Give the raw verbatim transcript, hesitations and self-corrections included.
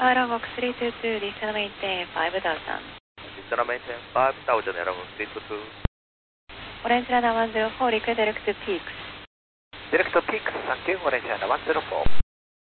Aerobox three two two, descend maintain five thousand. Descend maintain five thousand, Aerobox three two two. Orange Radar one zero four, request direct to peaks. Direct to peaks, thank you, Orange Radar one zero four.